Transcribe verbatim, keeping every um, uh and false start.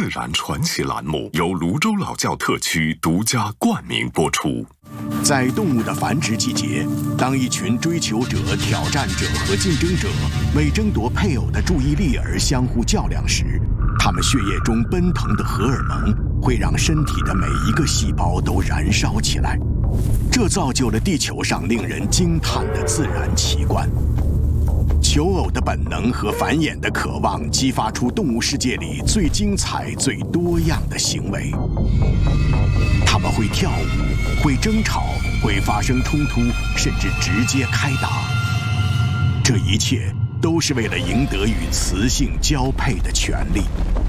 自然传奇栏目由泸州老窖特区独家冠名播出。 在动物的繁殖季节，当一群追求者、挑战者和竞争者为争夺配偶的注意力而相互较量时，它们血液中奔腾的荷尔蒙会让身体的每一个细胞都燃烧起来，这造就了地球上令人惊叹的自然奇观。求偶的本能和繁衍的渴望激发出动物世界里最精彩、最多样的行为。它们会跳舞，会争吵，会发生冲突，甚至直接开打。这一切都是为了赢得与雌性交配的权利。